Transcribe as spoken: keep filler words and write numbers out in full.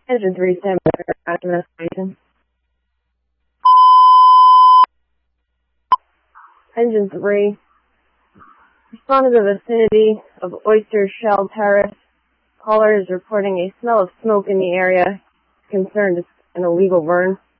Engine three, stand by for investigation. Engine three, respond to the vicinity of Oyster Shell Terrace. Caller is reporting a smell of smoke in the area. Concerned it's an illegal burn.